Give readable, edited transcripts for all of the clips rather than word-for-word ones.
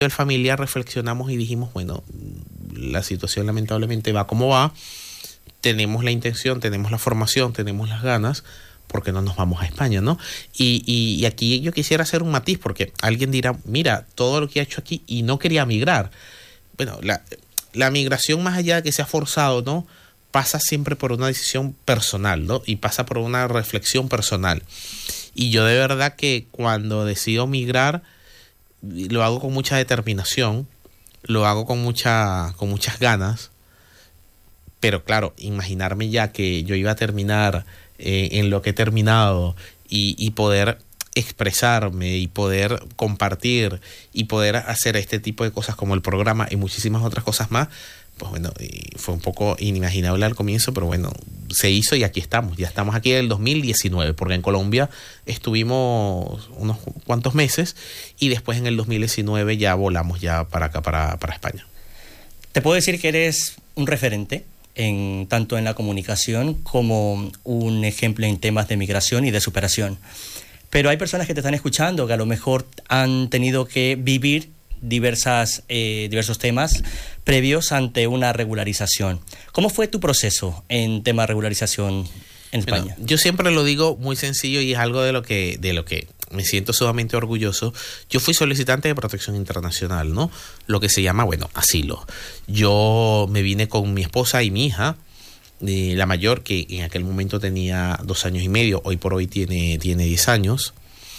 el familiar reflexionamos y dijimos, bueno, la situación lamentablemente va como va, tenemos la intención, tenemos la formación, tenemos las ganas, ¿por qué no nos vamos a España, no? Y aquí yo quisiera hacer un matiz, porque alguien dirá, mira, todo lo que ha hecho aquí y no quería migrar. Bueno, la migración, más allá de que sea forzado, ¿no?, pasa siempre por una decisión personal, ¿no? Y pasa por una reflexión personal. Y yo de verdad que cuando decido migrar, lo hago con mucha determinación, lo hago con muchas ganas, pero claro, imaginarme ya que yo iba a terminar en lo que he terminado y poder expresarme y poder compartir y poder hacer este tipo de cosas como el programa y muchísimas otras cosas más, pues bueno, fue un poco inimaginable al comienzo, pero bueno, se hizo y aquí estamos. Ya estamos aquí en el 2019, porque en Colombia estuvimos unos cuantos meses y después en el 2019 ya volamos ya para acá, para España. Te puedo decir que eres un referente tanto en la comunicación como un ejemplo en temas de migración y de superación. Pero hay personas que te están escuchando que a lo mejor han tenido que vivir diversos temas previos ante una regularización. ¿Cómo fue tu proceso en tema de regularización en España? Bueno, yo siempre lo digo muy sencillo y es algo de lo que me siento sumamente orgulloso. Yo fui solicitante de protección internacional, ¿no? Lo que se llama, bueno, asilo. Yo me vine con mi esposa y mi hija, la mayor, que en aquel momento tenía 2 años y medio, hoy por hoy tiene 10 años.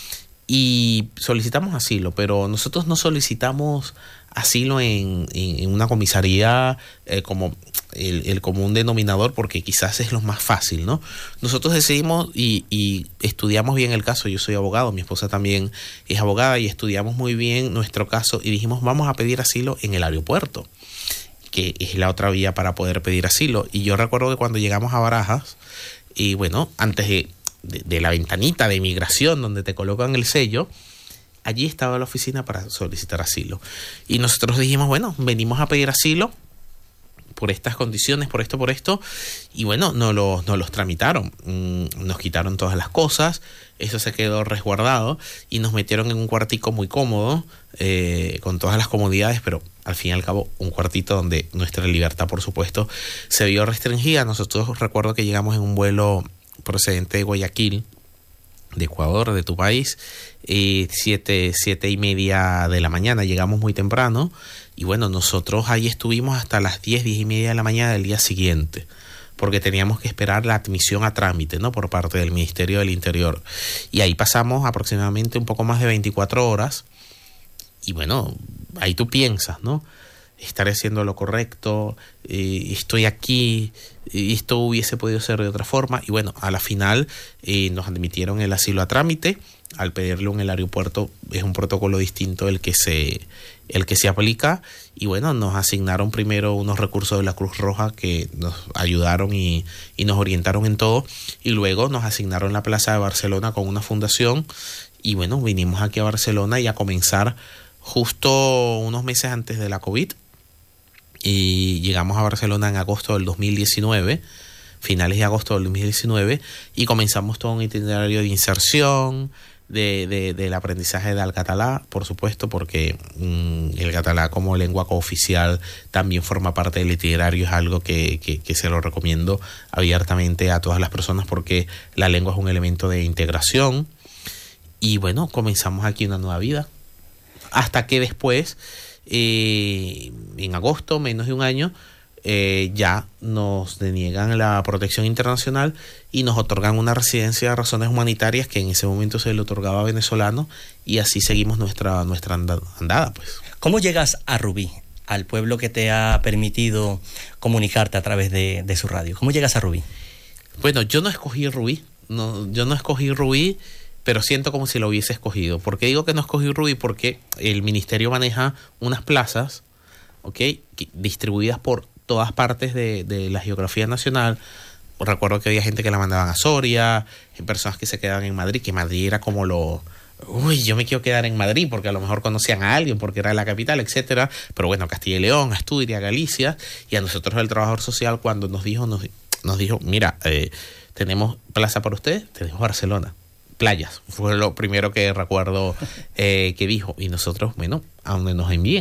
Y solicitamos asilo, pero nosotros no solicitamos asilo en una comisaría como el común denominador, porque quizás es lo más fácil, ¿no? Nosotros decidimos y estudiamos bien el caso. Yo soy abogado, mi esposa también es abogada, y estudiamos muy bien nuestro caso y dijimos, vamos a pedir asilo en el aeropuerto, que es la otra vía para poder pedir asilo. Y yo recuerdo que cuando llegamos a Barajas, y bueno, antes de la ventanita de migración donde te colocan el sello, allí estaba la oficina para solicitar asilo. Y nosotros dijimos, bueno, venimos a pedir asilo por estas condiciones, por esto, y bueno, nos los tramitaron. Nos quitaron todas las cosas, eso se quedó resguardado y nos metieron en un cuartico muy cómodo, con todas las comodidades, pero al fin y al cabo un cuartito donde nuestra libertad, por supuesto, se vio restringida. Nosotros recuerdo que llegamos en un vuelo procedente de Guayaquil, de Ecuador, de tu país, 7:30 de la mañana, llegamos muy temprano, y bueno, nosotros ahí estuvimos hasta las 10:30 de la mañana del día siguiente, porque teníamos que esperar la admisión a trámite, ¿no?, por parte del Ministerio del Interior, y ahí pasamos aproximadamente un poco más de 24 horas, y bueno, ahí tú piensas, ¿no?, estaré haciendo lo correcto, estoy aquí, esto hubiese podido ser de otra forma. Y bueno, a la final nos admitieron el asilo a trámite. Al pedirlo en el aeropuerto es un protocolo distinto el que se aplica, y bueno, nos asignaron primero unos recursos de la Cruz Roja que nos ayudaron y nos orientaron en todo, y luego nos asignaron la Plaza de Barcelona con una fundación, y bueno, vinimos aquí a Barcelona y a comenzar justo unos meses antes de la COVID. Y llegamos a Barcelona en agosto del 2019, finales de agosto del 2019, y comenzamos todo un itinerario de inserción, del aprendizaje del catalá, por supuesto, porque el catalá como lengua cooficial también forma parte del itinerario. Es algo que se lo recomiendo abiertamente a todas las personas, porque la lengua es un elemento de integración. Y bueno, comenzamos aquí una nueva vida, hasta que después, en agosto, menos de un año, ya nos deniegan la protección internacional y nos otorgan una residencia de razones humanitarias, que en ese momento se le otorgaba a venezolanos, y así seguimos nuestra andada, pues. ¿Cómo llegas a Rubí, al pueblo que te ha permitido comunicarte a través de su radio? ¿Cómo llegas a Rubí? Bueno, yo no escogí Rubí, pero siento como si lo hubiese escogido. ¿Por qué digo que no escogí Rubí? Porque el ministerio maneja unas plazas, distribuidas por todas partes de la geografía nacional. Recuerdo que había gente que la mandaban a Soria, personas que se quedaban en Madrid, que Madrid era como yo me quiero quedar en Madrid porque a lo mejor conocían a alguien, porque era la capital, etcétera. Pero bueno, Castilla y León, Asturias, Galicia, y a nosotros el trabajador social, cuando nos dijo, mira, tenemos plaza para ustedes, tenemos Barcelona. playas. Fue lo primero que recuerdo que dijo. Y nosotros, bueno, a donde nos envíen.